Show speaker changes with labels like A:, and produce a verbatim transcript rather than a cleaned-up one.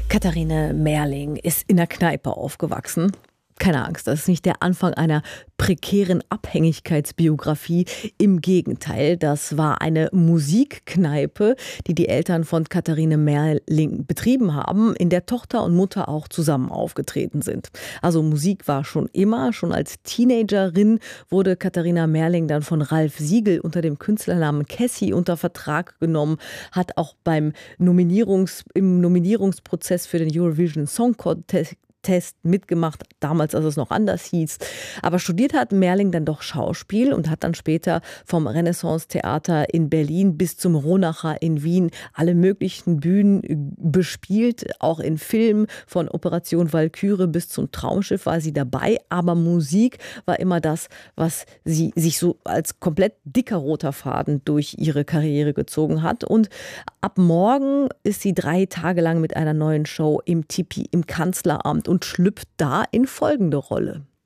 A: Katharine Merling ist in der Kneipe aufgewachsen. Keine Angst, das ist nicht der Anfang einer prekären Abhängigkeitsbiografie. Im Gegenteil, das war eine Musikkneipe, die die Eltern von Katharine Merling betrieben haben, in der Tochter und Mutter auch zusammen aufgetreten sind. Also Musik war schon immer. Schon als Teenagerin wurde Katharina Merling dann von Ralf Siegel unter dem Künstlernamen Cassie unter Vertrag genommen, hat auch beim Nominierungs, im Nominierungsprozess für den Eurovision Song Contest Test mitgemacht, damals, als es noch anders hieß. Aber studiert hat Merling dann doch Schauspiel und hat dann später vom Renaissance-Theater in Berlin bis zum Ronacher in Wien alle möglichen Bühnen bespielt. Auch in Filmen, von Operation Walküre bis zum Traumschiff war sie dabei. Aber Musik war immer das, was sie sich so als komplett dicker roter Faden durch ihre Karriere gezogen hat. Und ab morgen ist sie drei Tage lang mit einer neuen Show im Tipi im Kanzleramt und schlüpft da in folgende Rolle.